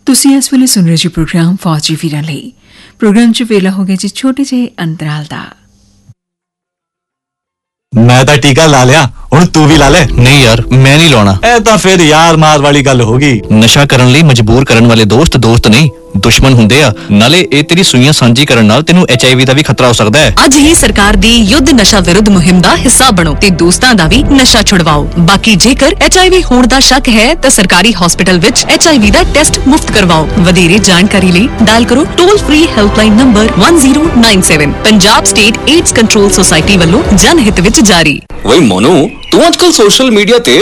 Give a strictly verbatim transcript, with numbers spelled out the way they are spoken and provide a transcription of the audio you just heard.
ਤੁਸੀਂ ਇਸ ਵੇਲੇ ਸੁਣ ਰਹੇ ਜੀ ਪ੍ਰੋਗਰਾਮ ਫੌਜੀ ਵੀਰਾਂ ਲਈ। ਪ੍ਰੋਗਰਾਮ 'ਚ ਵੇਲਾ ਹੋ ਗਿਆ ਜੀ ਛੋਟੇ ਜਿਹੇ ਅੰਤਰਾਲ ਦਾ। ਮੈਂ ਤਾਂ ਟੀਕਾ ਲਾ ਲਿਆ, ਹੁਣ ਤੂੰ ਵੀ ਲਾ ਲੈ। ਨਹੀਂ ਯਾਰ, ਮੈਂ ਨਹੀਂ ਲਾਉਣਾ। ਇਹ ਤਾਂ ਫਿਰ ਯਾਰ ਮਾਰ ਵਾਲੀ ਗੱਲ ਹੋ ਗਈ। ਨਸ਼ਾ ਕਰਨ ਲਈ ਮਜਬੂਰ ਕਰਨ ਵਾਲੇ ਦੋਸਤ ਦੋਸਤ ਨਹੀਂ, ਦੁਸ਼ਮਣ ਹੁੰਦੇ ਆ। ਨਾਲੇ ਇਹ ਤੇਰੀ ਸੂਈਆਂ ਸਾਂਝੀ ਕਰਨ ਨਾਲ ਤੈਨੂੰ ਐਚ ਆਈ ਵੀ ਦਾ ਵੀ ਖਤਰਾ ਹੋ ਸਕਦਾ ਹੈ। ਅੱਜ ਹੀ ਸਰਕਾਰ ਦੀ ਯੁੱਧ ਨਸ਼ਾ ਵਿਰੁੱਧ ਮੁਹਿੰਮ ਦਾ ਹਿੱਸਾ ਬਣੋ ਤੇ ਦੋਸਤਾਂ ਦਾ ਵੀ ਨਸ਼ਾ ਛੁਡਵਾਓ। ਬਾਕੀ ਜੇਕਰ ਐਚ ਆਈ ਵੀ ਹੋਣ ਦਾ ਸ਼ੱਕ ਹੈ ਤਾਂ ਸਰਕਾਰੀ ਹਸਪਤਾਲ ਵਿੱਚ H I we the test ਮੁਫਤ ਕਰਵਾਓ। ਵਧੇਰੇ ਜਾਣਕਾਰੀ ਲਈ ਡਾਇਲ ਕਰੋ toll free helpline number one zero nine seven। Punjab state AIDS control society ਵੱਲੋਂ ਜਨ ਹਿੱਤ ਵਿੱਚ ਜਾਰੀ। ਵਈ ਮੋਨੂ, ਤੂੰ ਅੱਜਕੱਲ ਸੋਸ਼ਲ ਮੀਡੀਆ ਤੇ